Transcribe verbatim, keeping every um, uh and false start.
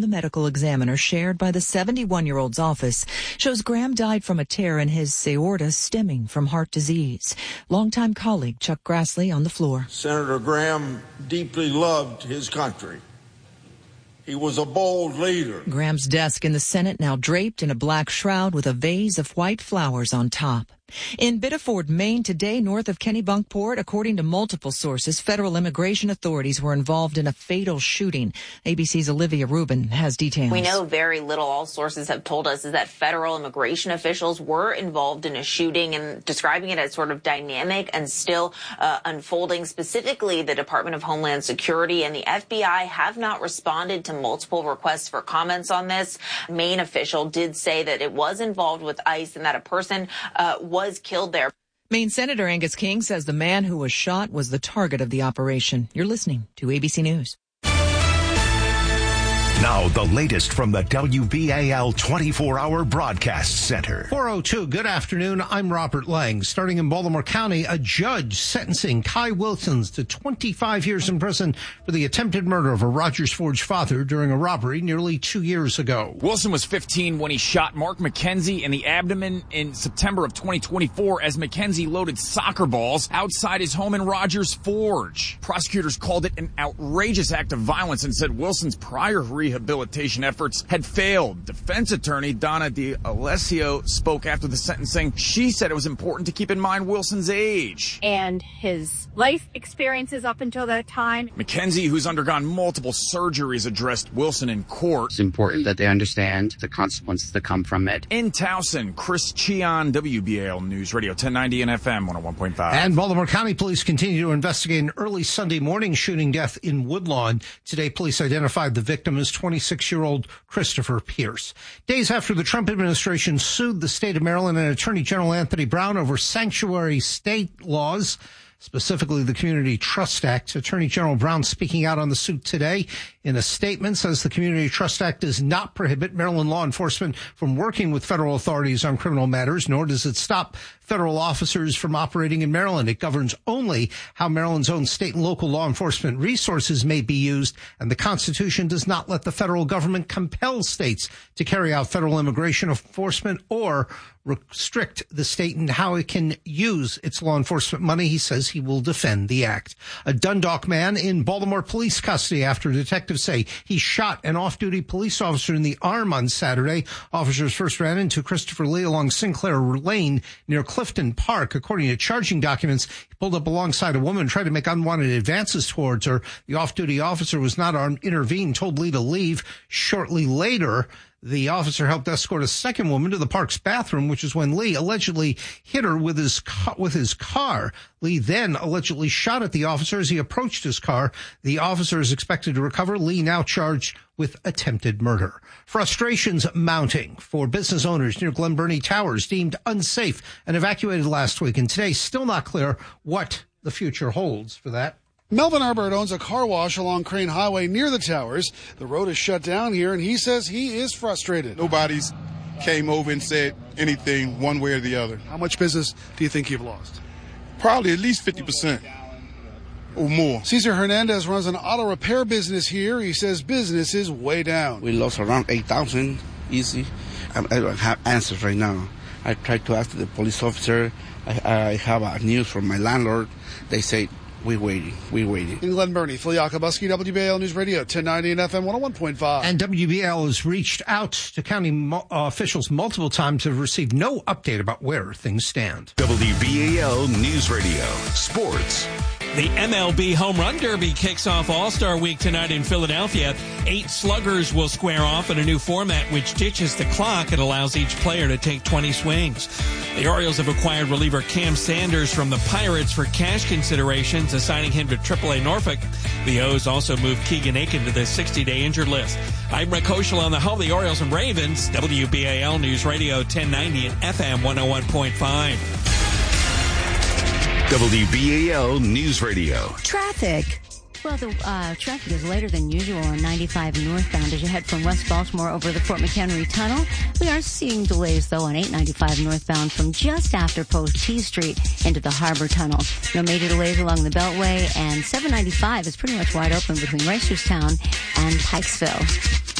the medical examiner shared by the seventy-one-year-old's office shows Graham died from a tear in his aorta stemming from heart disease. Longtime colleague Chuck Grassley on the floor. Senator Graham deeply loved his country. He was a bold leader. Graham's desk in the Senate now draped in a black shroud with a vase of white flowers on top. In Biddeford, Maine, today, north of Kennebunkport, according to multiple sources, federal immigration authorities were involved in a fatal shooting. A B C's Olivia Rubin has details. We know very little. All sources have told us is that federal immigration officials were involved in a shooting, and describing it as sort of dynamic and still uh, unfolding. Specifically, the Department of Homeland Security and the F B I have not responded to multiple requests for comments on this. A Maine official did say that it was involved with ICE and that a person uh, was was killed there. Maine Senator Angus King says the man who was shot was the target of the operation. You're listening to A B C News. Now, the latest from the W B A L twenty-four hour Broadcast Center. four oh two, good afternoon. I'm Robert Lang. Starting in Baltimore County, a judge sentencing Kai Wilsons to twenty-five years in prison for the attempted murder of a Rogers Forge father during a robbery nearly two years ago. Wilson was fifteen when he shot Mark McKenzie in the abdomen in September of twenty twenty-four as McKenzie loaded soccer balls outside his home in Rogers Forge. Prosecutors called it an outrageous act of violence and said Wilson's prior rehabilitation efforts had failed. Defense attorney Donna D'Alessio spoke after the sentencing. She said it was important to keep in mind Wilson's age and his life experiences up until that time. McKenzie, who's undergone multiple surgeries, addressed Wilson in court. It's important that they understand the consequences that come from it. In Towson, Chris Cheon, W B A L News Radio ten ninety and F M one oh one point five. And Baltimore County police continue to investigate an early Sunday morning shooting death in Woodlawn. Today, police identified the victim as twenty-six-year-old Christopher Pierce. Days after the Trump administration sued the state of Maryland and Attorney General Anthony Brown over sanctuary state laws, specifically the Community Trust Act. Attorney General Brown, speaking out on the suit today in a statement, says the Community Trust Act does not prohibit Maryland law enforcement from working with federal authorities on criminal matters, nor does it stop federal officers from operating in Maryland. It governs only how Maryland's own state and local law enforcement resources may be used, and the Constitution does not let the federal government compel states to carry out federal immigration enforcement or restrict the state in how it can use its law enforcement money. He says he will defend the act. A Dundalk man in Baltimore police custody after detectives say he shot an off-duty police officer in the arm on Saturday. Officers first ran into Christopher Lee along Sinclair Lane near Clifton Park. According to charging documents, he pulled up alongside a woman, tried to make unwanted advances towards her. The off-duty officer was not armed, intervened, told Lee to leave. Shortly later, the officer helped escort a second woman to the park's bathroom, which is when Lee allegedly hit her with his ca- with his car. Lee then allegedly shot at the officer as he approached his car. The officer is expected to recover. Lee now charged with attempted murder. Frustrations mounting for business owners near Glen Burnie Towers, deemed unsafe and evacuated last week. And today, still not clear what the future holds for that. Melvin Arbert owns a car wash along Crane Highway near the towers. The road is shut down here, and he says he is frustrated. Nobody's came over and said anything one way or the other. How much business do you think you've lost? Probably at least fifty percent or more. Cesar Hernandez runs an auto repair business here. He says business is way down. We lost around eight thousand easy. I, I don't have answers right now. I tried to ask the police officer. I, I have a news from my landlord. They say, We're waiting. We're waiting. In Glen Burnie, Phil Yakubowski, W B A L News Radio, ten ninety and F M one oh one point five. And W B A L has reached out to county mo- uh, officials multiple times, have received no update about where things stand. W B A L News Radio, sports. The M L B Home Run Derby kicks off All-Star Week tonight in Philadelphia. Eight sluggers will square off in a new format which ditches the clock and allows each player to take twenty swings. The Orioles have acquired reliever Cam Sanders from the Pirates for cash considerations, assigning him to triple A Norfolk. The O's also moved Keegan Aiken to the sixty-day injured list. I'm Rick Hoschel on the home of the Orioles and Ravens, W B A L News Radio ten ninety and F M one oh one point five. W B A L News Radio. Traffic. Well, the uh, traffic is later than usual on ninety-five northbound as you head from West Baltimore over the Fort McHenry Tunnel. We are seeing delays, though, on eight ninety-five northbound from just after Post T Street into the Harbor Tunnel. No major delays along the Beltway, and seven ninety-five is pretty much wide open between Reisterstown and Pikesville.